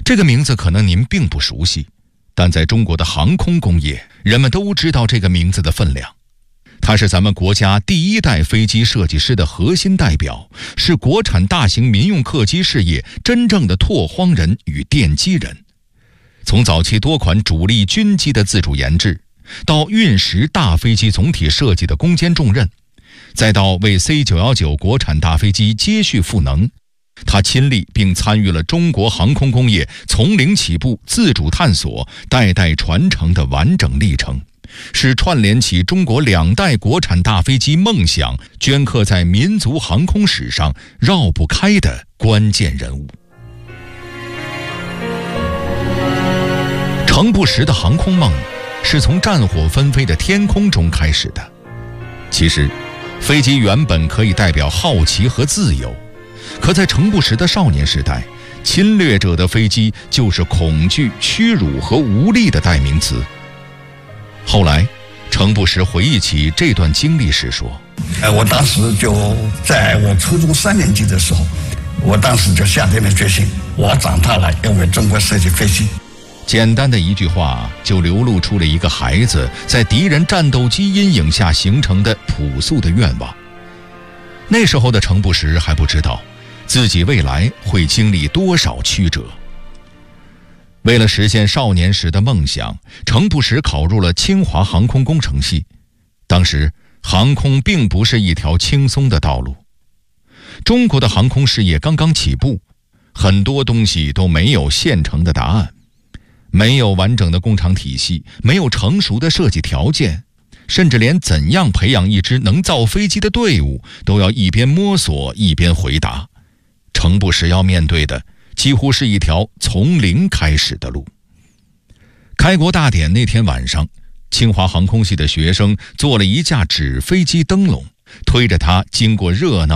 这个名字可能您并不熟悉，但在中国的航空工业，人们都知道这个名字的分量。他是咱们国家第一代飞机设计师的核心代表，是国产大型民用客机事业真正的拓荒人与奠基人。从早期多款主力军机的自主研制，到运10大飞机总体设计的攻坚重任，再到为 C919 国产大飞机接续赋能，他亲历并参与了中国航空工业从零起步、自主探索、代代传承的完整历程，是串联起中国2代国产大飞机梦想镌刻在民族航空史上绕不开的关键人物。程不识的航空梦是从战火纷飞的天空中开始的。其实，飞机原本可以代表好奇和自由，可在程不识的少年时代，侵略者的飞机就是恐惧、屈辱和无力的代名词。后来，程不识回忆起这段经历时说： 我当时就在我初中3年级的时候，我当时就下定了决心，我长大了要为中国设计飞机。 简单的一句话就流露出了一个孩子在敌人战斗机阴影下形成的朴素的愿望。那时候的程不识还不知道自己未来会经历多少曲折。为了实现少年时的梦想，程不识考入了清华航空工程系。当时航空并不是一条轻松的道路，中国的航空事业刚刚起步，很多东西都没有现成的答案，没有完整的工厂体系，没有成熟的设计条件，甚至连怎样培养一支能造飞机的队伍都要一边摸索一边回答。程不识要面对的几乎是一条从零开始的路。开国大典那天晚上，清华航空系的学生做了一架纸飞机灯笼，推着它经过热闹